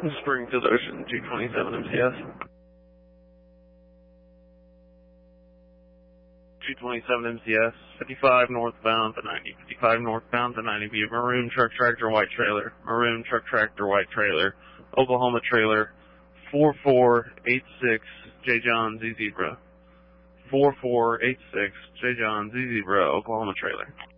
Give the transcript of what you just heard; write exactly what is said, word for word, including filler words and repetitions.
Springfield Ocean, two twenty-seven M C S. two twenty-seven M C S, fifty-five northbound to ninety, fifty-five northbound to ninety, be a maroon truck tractor, white trailer, maroon truck tractor, white trailer, Oklahoma trailer, four four eight six J John Z Zebra, four four eight six J John Z Zebra, Oklahoma trailer.